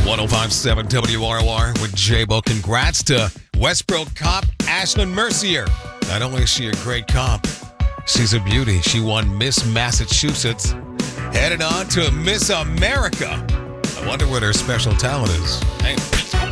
1057 WROR with J-Bo. Congrats to Westbrook cop Ashlyn Mercier. Not only is she a great cop, she's a beauty. She won Miss Massachusetts, headed on to Miss America. I wonder what her special talent is. Hey.